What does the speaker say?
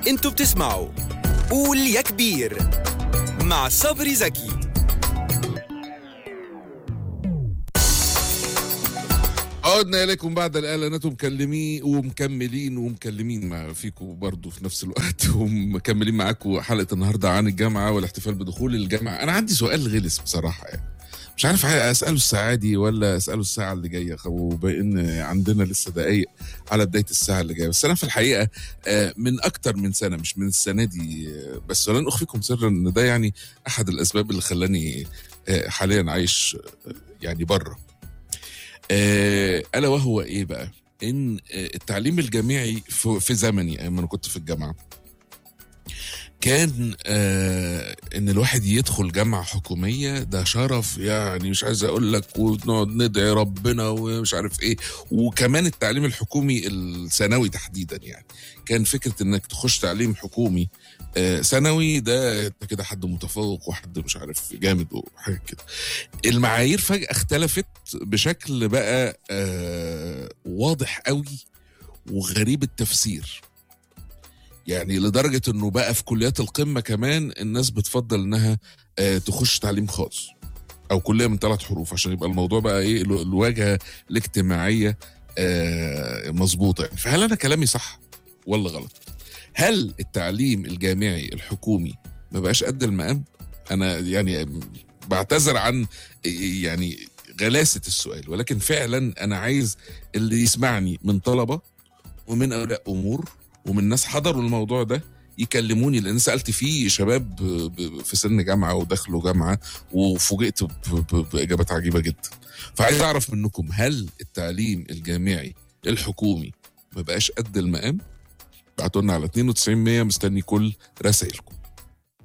انتوا بتسمعوا قول يا كبير مع صبري زكي. عدنا إليكم بعد الإعلانات ومكملين مع فيكم برضو في نفس الوقت ومكملين معاكم حلقة النهاردة عن الجامعة والاحتفال بدخول الجامعة. أنا عندي سؤال غلس بصراحة، يعني مش عارف أسأله الساعة دي ولا أسأله الساعة اللي جاية، وبإن عندنا لسه دقايق على بداية الساعة اللي جاية. بس أنا في الحقيقة من أكتر من سنة، مش من السنة دي بس، ولن أخفيكم سرا إن ده يعني أحد الأسباب اللي خلاني حاليا عايش يعني بره. ألا وهو إيه بقى؟ إن التعليم الجامعي في زمني أيام أنا كنت في الجامعة كان إن الواحد يدخل جامعة حكومية ده شرف، يعني مش عايز أقول لك، ونقعد ندعي ربنا ومش عارف إيه. وكمان التعليم الحكومي الثانوي تحديدا، يعني كان فكرة إنك تخش تعليم حكومي ثانوي ده انت كده حد متفوق وحد مش عارف جامد وحاجة كده. المعايير فجأة اختلفت بشكل بقى واضح قوي وغريب التفسير، يعني لدرجة انه بقى في كليات القمة كمان الناس بتفضل انها تخش تعليم خاص او كلية من 3 حروف عشان يبقى الموضوع بقى ايه، الواجهة الاجتماعية مظبوطة. يعني فهل انا كلامي صح ولا غلط؟ هل التعليم الجامعي الحكومي ما بقاش قد المقام؟ انا يعني بعتذر عن يعني غلاسة السؤال، ولكن فعلا انا عايز اللي يسمعني من طلبة ومن اولياء امور ومن ناس حضروا الموضوع ده يكلموني، لان سألت فيه شباب في سن جامعة ودخلوا جامعة وفوجئت باجابات عجيبة جدا. فعايز اعرف منكم، هل التعليم الجامعي الحكومي ما بقاش قد المقام؟ بعتوا لنا على 92 100، مستني كل رسائلكم.